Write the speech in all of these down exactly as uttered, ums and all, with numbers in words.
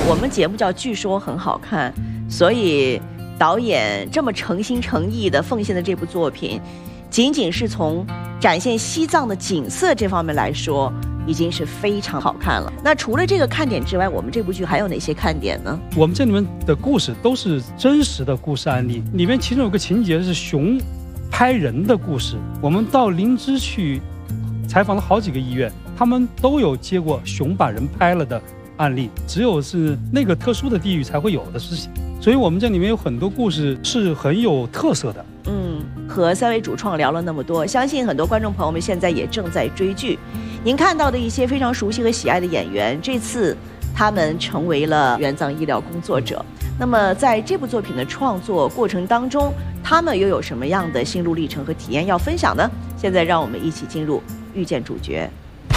我们节目叫据说很好看，所以导演这么诚心诚意的奉献的这部作品，仅仅是从展现西藏的景色这方面来说，已经是非常好看了。那除了这个看点之外，我们这部剧还有哪些看点呢？ 我们这里面的故事都是真实的故事案例，里面其中有个情节是熊拍人的故事。我们到林芝去采访了好几个医院，他们都有接过熊把人拍了的案例，只有是那个特殊的地域才会有的事情。所以我们这里面有很多故事是很有特色的。 嗯，和三位主创聊了那么多，相信很多观众朋友们现在也正在追剧。您看到的一些非常熟悉和喜爱的演员，这次他们成为了援藏医疗工作者。那么在这部作品的创作过程当中，他们又有什么样的心路历程和体验要分享呢？现在让我们一起进入遇见主角。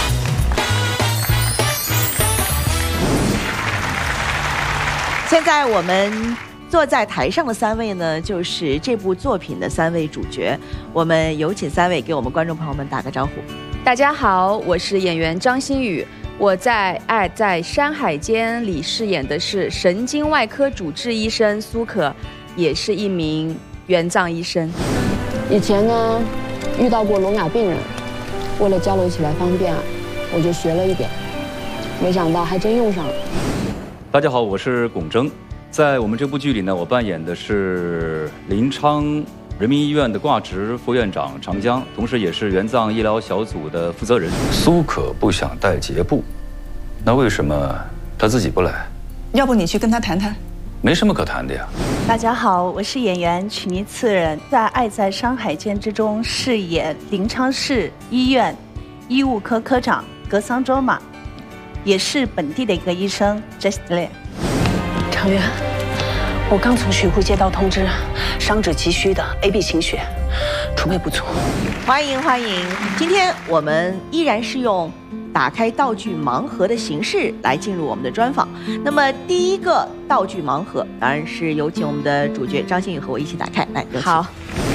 现在我们坐在台上的三位呢，就是这部作品的三位主角。我们有请三位给我们观众朋友们打个招呼。 大家好，我是演员张馨予，我在《爱在山海间》里饰演的是神经外科主治医生苏可，也是一名援藏医生。 以前呢，遇到过聋哑病人，为了交流起来方便，我就学了一点，没想到还真用上了。 大家好，我是龚征，在我们这部剧里呢，我扮演的是临昌人民医院的挂职副院长长江，同时也是援藏医疗小组的负责人。苏可不想带节部，那为什么他自己不来？ 要不你去跟他谈谈？ 没什么可谈的呀。 大家好，我是演员曲妮次人，在《爱在山海间》之中饰演临昌市医院医务科科长格桑卓玛，也是本地的一个医生 Justly。 常远，我刚从徐库接到通知，伤者急需的 A B 型血储备不足。 欢迎欢迎，今天我们依然是用打开道具盲盒的形式来进入我们的专访。那么第一个道具盲盒，当然是有请我们的主角张馨予和我一起打开。来，有请。好。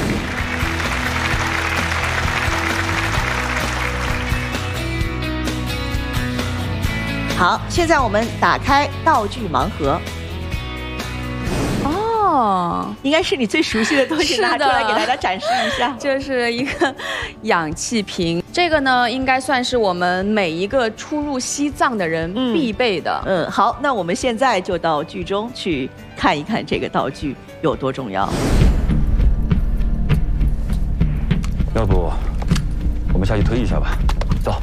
好，现在我们打开道具盲盒。哦，应该是你最熟悉的东西，拿出来给大家展示一下。 这是一个氧气瓶，这个呢应该算是我们每一个出入西藏的人必备的。 嗯，嗯好，那我们现在就到剧中去看一看这个道具有多重要。 要不我们下去推一下吧，走。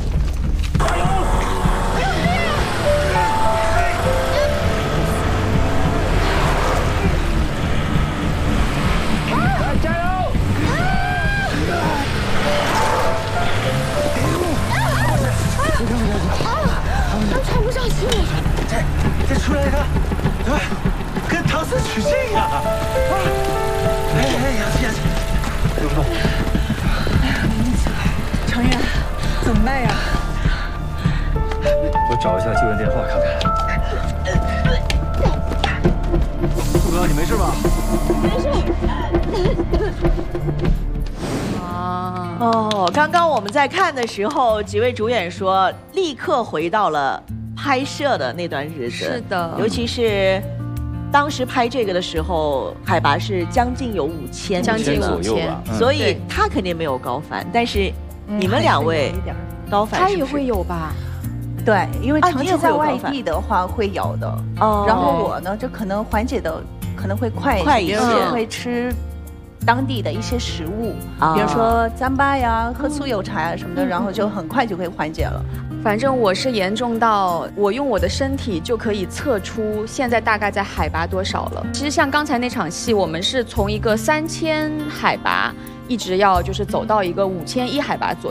喘不上气， 再再出来一个，对，跟唐僧取经一样。哎哎，氧气氧气，动不动。 哎呀，没力气了，常远，怎么办呀？ 我找一下救援电话看看。苏哥，你没事吧？ 没事。 哦，刚刚我们在看的时候，几位主演说立刻回到了拍摄的那段日子。 是的， 尤其是当时拍这个的时候，海拔是将近有五千， 将近五千， 所以他肯定没有高反。但是你们两位高反， 他也会有吧？对，因为长期在外地的话会有的。哦，然后我呢，这可能缓解的可能会快快一些， 会吃当地的一些食物，比如说糌粑呀、喝酥油茶呀什么的，然后就很快就可以缓解了。 反正我是严重到我用我的身体就可以测出现在大概在海拔多少了。其实像刚才那场戏，我们是从一个三千海拔一直要就是走到一个五千一海拔左右。